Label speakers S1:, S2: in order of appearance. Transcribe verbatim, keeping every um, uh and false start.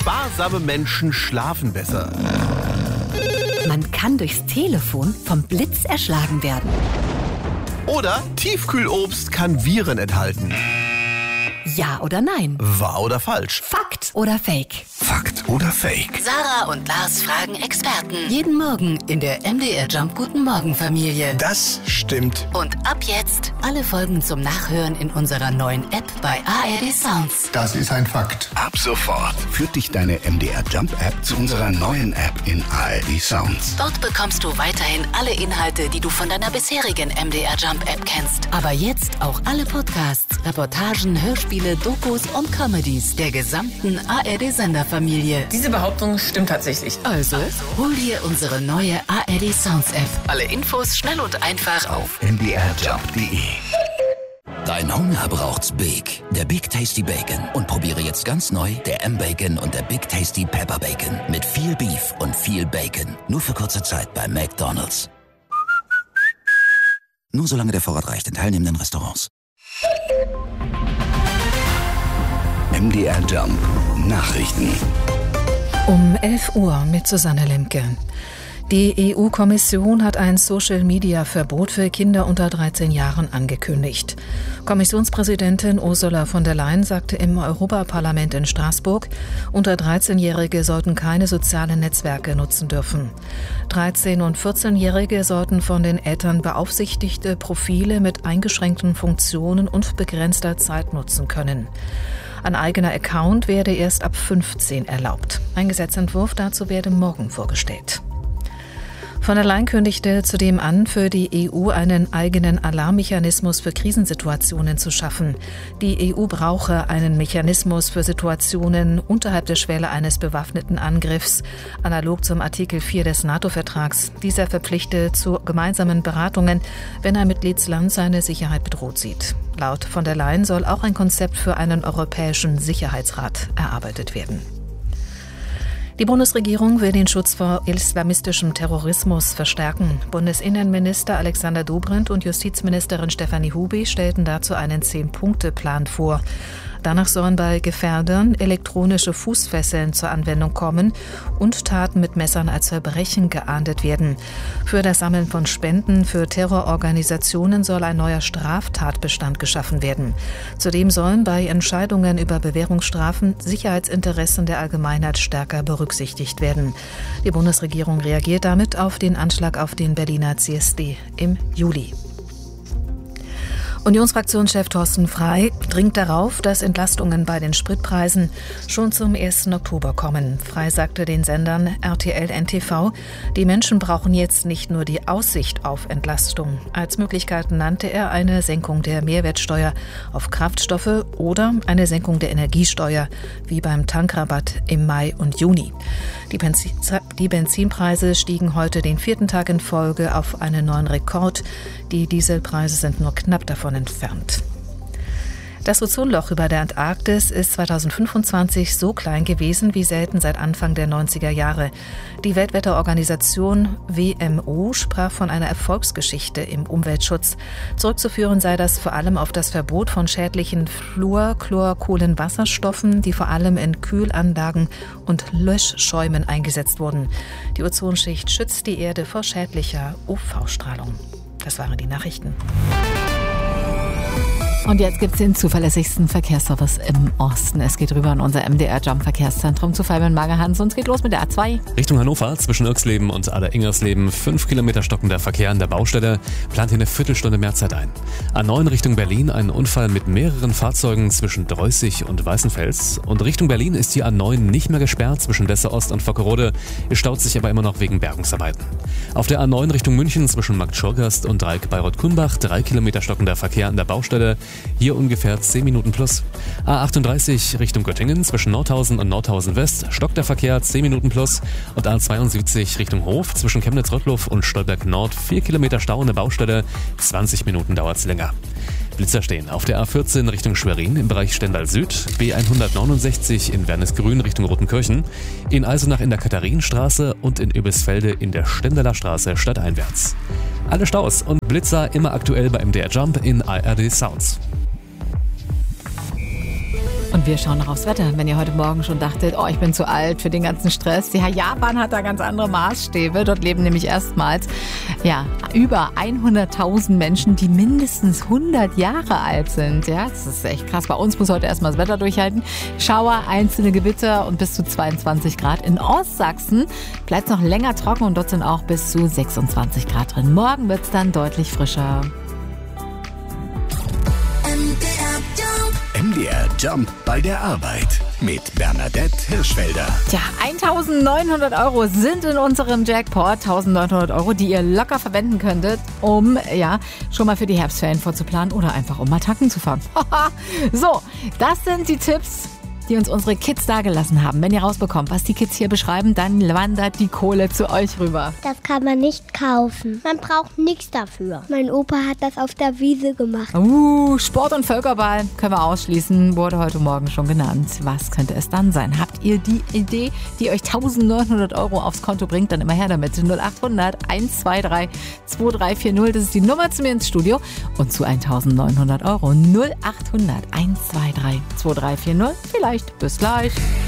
S1: Sparsame Menschen schlafen besser.
S2: Man kann durchs Telefon vom Blitz erschlagen werden.
S1: Oder Tiefkühlobst kann Viren enthalten.
S2: Ja oder nein?
S1: Wahr oder falsch?
S2: Fakt oder Fake?
S1: Fakt oder Fake?
S2: Sarah und Lars fragen Experten. Jeden Morgen in der M D R Jump Guten Morgen Familie.
S1: Das stimmt.
S2: Und ab jetzt alle Folgen zum Nachhören in unserer neuen App bei A R D Sounds.
S3: Das ist ein Fakt.
S4: Ab sofort führt dich deine M D R Jump App zu unserer neuen App in A R D Sounds.
S2: Dort bekommst du weiterhin alle Inhalte, die du von deiner bisherigen M D R Jump App kennst. Aber jetzt auch alle Podcasts, Reportagen, Hörspiele, Dokus und Comedies der gesamten A R D-Senderfamilie.
S5: Diese Behauptung stimmt tatsächlich.
S2: Also, hol dir unsere neue A R D Sounds App. Alle Infos schnell und einfach auf
S4: m d r jump punkt d e. Dein Hunger braucht's Big, der Big Tasty Bacon. Und probiere jetzt ganz neu der M-Bacon und der Big Tasty Pepper Bacon. Mit viel Beef und viel Bacon. Nur für kurze Zeit bei McDonald's. Nur solange der Vorrat reicht in teilnehmenden Restaurants. M D R Jump Nachrichten.
S6: Um elf Uhr mit Susanne Lemke. Die E U-Kommission hat ein Social-Media-Verbot für Kinder unter dreizehn Jahren angekündigt. Kommissionspräsidentin Ursula von der Leyen sagte im Europaparlament in Straßburg, unter dreizehnjährige sollten keine sozialen Netzwerke nutzen dürfen. dreizehn- und vierzehnjährige sollten von den Eltern beaufsichtigte Profile mit eingeschränkten Funktionen und begrenzter Zeit nutzen können. Ein eigener Account werde erst ab fünfzehn erlaubt. Ein Gesetzentwurf dazu werde morgen vorgestellt. Von der Leyen kündigte zudem an, für die E U einen eigenen Alarmmechanismus für Krisensituationen zu schaffen. Die E U brauche einen Mechanismus für Situationen unterhalb der Schwelle eines bewaffneten Angriffs, analog zum Artikel vier des NATO-Vertrags. Dieser verpflichtet zu gemeinsamen Beratungen, wenn ein Mitgliedsland seine Sicherheit bedroht sieht. Laut von der Leyen soll auch ein Konzept für einen europäischen Sicherheitsrat erarbeitet werden. Die Bundesregierung will den Schutz vor islamistischem Terrorismus verstärken. Bundesinnenminister Alexander Dobrindt und Justizministerin Stefanie Huby stellten dazu einen Zehn-Punkte-Plan vor. Danach sollen bei Gefährdern elektronische Fußfesseln zur Anwendung kommen und Taten mit Messern als Verbrechen geahndet werden. Für das Sammeln von Spenden für Terrororganisationen soll ein neuer Straftatbestand geschaffen werden. Zudem sollen bei Entscheidungen über Bewährungsstrafen Sicherheitsinteressen der Allgemeinheit stärker berücksichtigt werden. Die Bundesregierung reagiert damit auf den Anschlag auf den Berliner C S D im Juli. Unionsfraktionschef Thorsten Frey dringt darauf, dass Entlastungen bei den Spritpreisen schon zum ersten Oktober kommen. Frey sagte den Sendern R T L N T V, die Menschen brauchen jetzt nicht nur die Aussicht auf Entlastung. Als Möglichkeiten nannte er eine Senkung der Mehrwertsteuer auf Kraftstoffe oder eine Senkung der Energiesteuer, wie beim Tankrabatt im Mai und Juni. Die, Benzin- die Benzinpreise stiegen heute den vierten Tag in Folge auf einen neuen Rekord. Die Dieselpreise sind nur knapp davon entfernt. Das Ozonloch über der Antarktis ist zweitausendfünfundzwanzig so klein gewesen wie selten seit Anfang der neunziger Jahre. Die Weltwetterorganisation W M O sprach von einer Erfolgsgeschichte im Umweltschutz. Zurückzuführen sei das vor allem auf das Verbot von schädlichen Fluorchlorkohlenwasserstoffen, die vor allem in Kühlanlagen und Löschschäumen eingesetzt wurden. Die Ozonschicht schützt die Erde vor schädlicher U V-Strahlung. Das waren die Nachrichten.
S7: Und jetzt gibt es den zuverlässigsten Verkehrsservice im Osten. Es geht rüber in unser M D R Jump Verkehrszentrum zu Fabian Magerhans. Und es geht los mit der A zwei.
S8: Richtung Hannover, zwischen Irksleben und Ader-Ingersleben. Fünf Kilometer stockender Verkehr an der Baustelle. Plant hier eine Viertelstunde mehr Zeit ein. A neun Richtung Berlin, ein Unfall mit mehreren Fahrzeugen zwischen Dreußig und Weißenfels. Und Richtung Berlin ist die A neun nicht mehr gesperrt zwischen Dessau Ost und Vockerode. Es staut sich aber immer noch wegen Bergungsarbeiten. Auf der A neun Richtung München zwischen Markt Schorgast und Dreieck Bayreuth-Kulmbach. Drei Kilometer stockender Verkehr an der Baustelle. Hier ungefähr zehn Minuten plus. A achtunddreißig Richtung Göttingen zwischen Nordhausen und Nordhausen West stockt der Verkehr zehn Minuten plus. Und A zweiundsiebzig Richtung Hof zwischen Chemnitz-Rottluff und Stolberg Nord vier Kilometer Stau an der Baustelle. zwanzig Minuten dauert's länger. Blitzer stehen auf der A vierzehn Richtung Schwerin im Bereich Stendal Süd, B hundertneunundsechzig in Wernesgrün Richtung Rotenkirchen, in Eisenach in der Katharinenstraße und in Öbisfelde in der Stendaler Straße stadteinwärts. Alle Staus und Blitzer immer aktuell bei M D R Jump in A R D Sounds.
S7: Und wir schauen noch aufs Wetter. Wenn ihr heute Morgen schon dachtet, oh, ich bin zu alt für den ganzen Stress. Ja, Japan hat da ganz andere Maßstäbe. Dort leben nämlich erstmals ja, über hunderttausend Menschen, die mindestens hundert Jahre alt sind. Ja, das ist echt krass. Bei uns muss heute erstmal das Wetter durchhalten. Schauer, einzelne Gewitter und bis zu zweiundzwanzig Grad. In Ostsachsen bleibt es noch länger trocken und dort sind auch bis zu sechsundzwanzig Grad drin. Morgen wird es dann deutlich frischer.
S1: M D R Jump bei der Arbeit mit Bernadette Hirschfelder.
S7: Tja, eintausendneunhundert Euro sind in unserem Jackpot. eintausendneunhundert Euro, die ihr locker verwenden könntet, um ja schon mal für die Herbstferien vorzuplanen oder einfach um mal tanken zu fahren. So, das sind die Tipps, die uns unsere Kids dagelassen haben. Wenn ihr rausbekommt, was die Kids hier beschreiben, dann wandert die Kohle zu euch rüber.
S3: Das kann man nicht kaufen. Man braucht nichts dafür. Mein Opa hat das auf der Wiese gemacht.
S7: Uh, Sport und Völkerball können wir ausschließen, wurde heute Morgen schon genannt. Was könnte es dann sein? Habt ihr die Idee, die euch eintausendneunhundert Euro aufs Konto bringt? Dann immer her damit. null acht hundert eins zwei drei zwei drei vier null, das ist die Nummer zu mir ins Studio. Und zu eintausendneunhundert Euro null acht hundert eins zwei drei zwei drei vier null. Vielleicht bis gleich.